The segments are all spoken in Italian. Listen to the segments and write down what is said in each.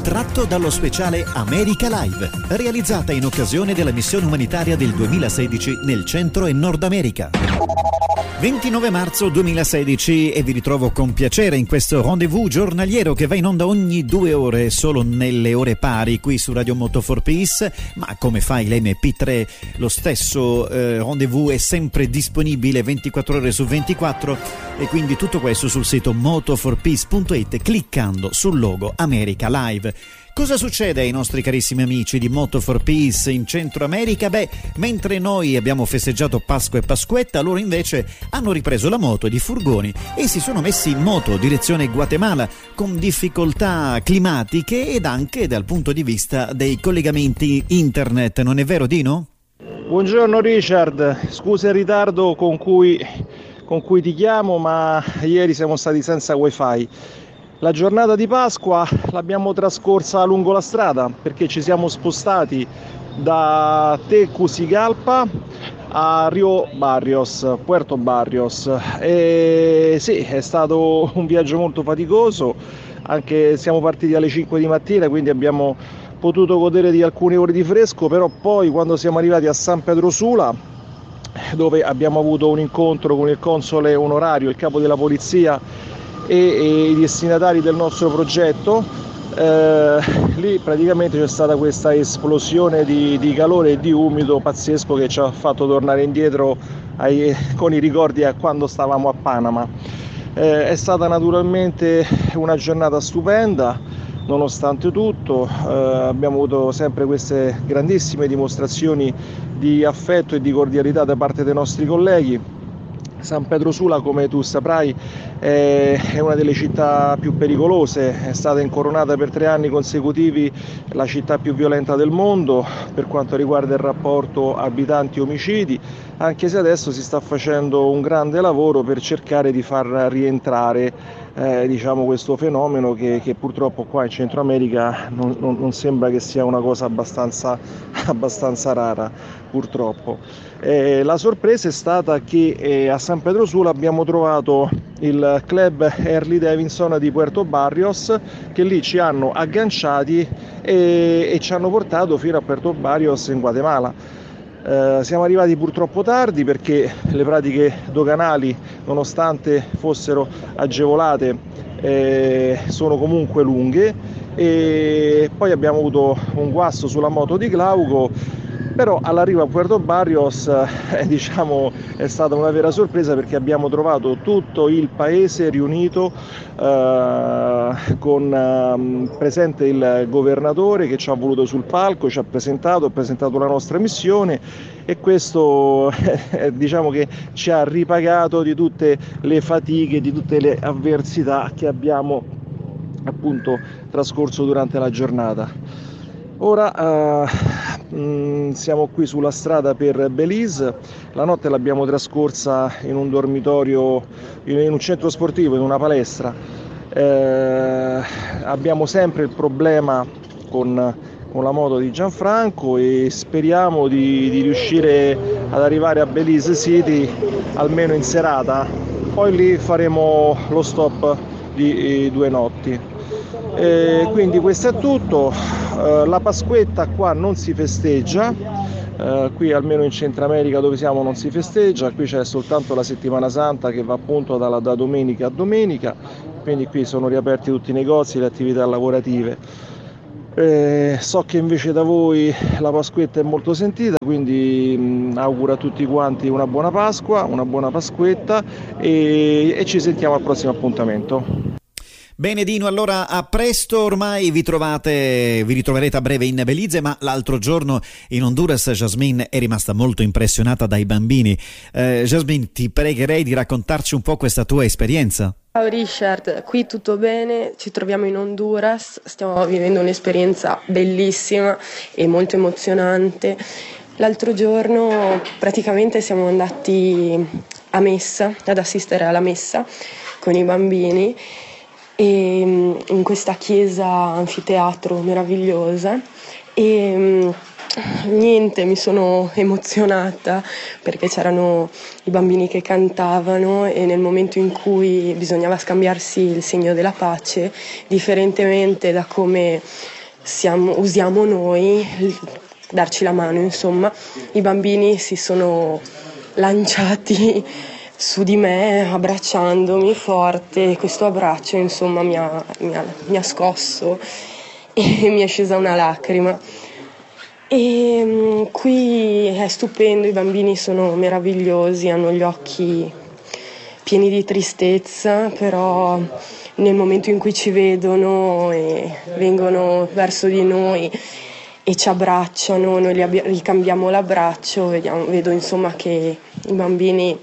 tratto dallo speciale America Live, realizzata in occasione della missione umanitaria del 2016 nel Centro e Nord America. 29 marzo 2016 e vi ritrovo con piacere in questo rendezvous giornaliero che va in onda ogni 2 ore, solo nelle ore pari qui su Radio Moto for Peace, ma come fai l'MP3 lo stesso rendezvous è sempre disponibile 24 ore su 24 e quindi tutto questo sul sito motoforpeace.it cliccando sul logo America Live. Cosa succede ai nostri carissimi amici di Moto for Peace in Centro America? Beh, mentre noi abbiamo festeggiato Pasqua e Pasquetta, loro invece hanno ripreso la moto ed i furgoni e si sono messi in moto direzione Guatemala con difficoltà climatiche ed anche dal punto di vista dei collegamenti internet, non è vero Dino? Buongiorno Richard, scusa il ritardo con cui ti chiamo, ma ieri siamo stati senza wifi. La giornata di Pasqua l'abbiamo trascorsa lungo la strada perché ci siamo spostati da Tegucigalpa a Rio Barrios, Puerto Barrios, e sì, è stato un viaggio molto faticoso, anche siamo partiti alle 5 di mattina, quindi abbiamo potuto godere di alcune ore di fresco, però poi quando siamo arrivati a San Pedro Sula, dove abbiamo avuto un incontro con il console onorario, il capo della polizia e i destinatari del nostro progetto, lì praticamente c'è stata questa esplosione di calore e di umido pazzesco che ci ha fatto tornare indietro con i ricordi a quando stavamo a Panama. È stata naturalmente una giornata stupenda, nonostante tutto. Abbiamo avuto sempre queste grandissime dimostrazioni di affetto e di cordialità da parte dei nostri colleghi. San Pedro Sula, come tu saprai, è una delle città più pericolose, è stata incoronata per 3 anni consecutivi la città più violenta del mondo per quanto riguarda il rapporto abitanti-omicidi, anche se adesso si sta facendo un grande lavoro per cercare di far rientrare questo fenomeno che purtroppo qua in Centro America non sembra che sia una cosa abbastanza rara, purtroppo. La sorpresa è stata che a San Pedro Sula abbiamo trovato il club Harley Davidson di Puerto Barrios, che lì ci hanno agganciati e ci hanno portato fino a Puerto Barrios in Guatemala. Siamo arrivati purtroppo tardi perché le pratiche doganali, nonostante fossero agevolate, sono comunque lunghe, e poi abbiamo avuto un guasto sulla moto di Glauco, però all'arrivo a Puerto Barrios è stata una vera sorpresa perché abbiamo trovato tutto il paese riunito, con presente il governatore che ci ha voluto sul palco, ci ha presentato la nostra missione, e questo che ci ha ripagato di tutte le fatiche, di tutte le avversità che abbiamo appunto trascorso durante la giornata. Ora siamo qui sulla strada per Belize. La notte l'abbiamo trascorsa in un dormitorio, in un centro sportivo, in una palestra. Abbiamo sempre il problema con la moto di Gianfranco e speriamo di riuscire ad arrivare a Belize City almeno in serata, poi lì faremo lo stop di 2 notti. Quindi questo è tutto. La Pasquetta qua non si festeggia, qui almeno in Centro America dove siamo non si festeggia, qui c'è soltanto la settimana santa che va appunto da domenica a domenica, quindi qui sono riaperti tutti i negozi e le attività lavorative. So che invece da voi la Pasquetta è molto sentita, quindi auguro a tutti quanti una buona Pasqua, una buona Pasquetta e ci sentiamo al prossimo appuntamento. Bene Dino, allora a presto, ormai vi ritroverete a breve in Belize, ma l'altro giorno in Honduras Jasmine è rimasta molto impressionata dai bambini. Jasmine, ti pregherei di raccontarci un po' questa tua esperienza. Ciao Richard, qui tutto bene, ci troviamo in Honduras, stiamo vivendo un'esperienza bellissima e molto emozionante. L'altro giorno praticamente siamo andati a messa, ad assistere alla messa con i bambini, e in questa chiesa anfiteatro meravigliosa, e niente, mi sono emozionata perché c'erano i bambini che cantavano e nel momento in cui bisognava scambiarsi il segno della pace, differentemente da come usiamo noi, darci la mano, insomma, i bambini si sono lanciati su di me abbracciandomi forte. Questo abbraccio, insomma, mi ha scosso e mi è scesa una lacrima. E qui è stupendo, i bambini sono meravigliosi, hanno gli occhi pieni di tristezza, però nel momento in cui ci vedono e vengono verso di noi e ci abbracciano, noi ricambiamo l'abbraccio, vedo insomma che i bambini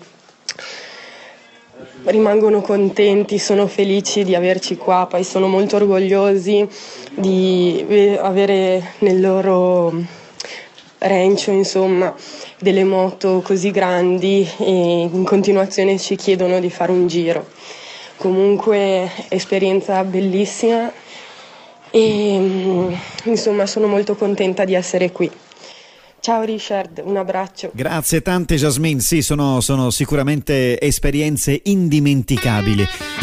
rimangono contenti, sono felici di averci qua, poi sono molto orgogliosi di avere nel loro rancio, insomma, delle moto così grandi e in continuazione ci chiedono di fare un giro. Comunque esperienza bellissima e insomma sono molto contenta di essere qui. Ciao Richard, un abbraccio. Grazie tante Jasmine, sì, sono sicuramente esperienze indimenticabili.